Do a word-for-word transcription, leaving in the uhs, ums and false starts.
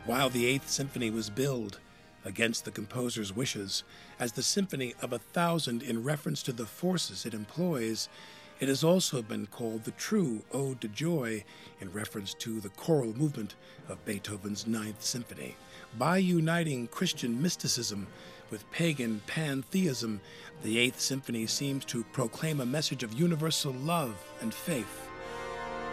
While the Eighth Symphony was billed, against the composer's wishes, as the Symphony of a Thousand in reference to the forces it employs, it has also been called the true Ode to Joy in reference to the choral movement of Beethoven's Ninth Symphony. By uniting Christian mysticism with pagan pantheism, the Eighth Symphony seems to proclaim a message of universal love and faith.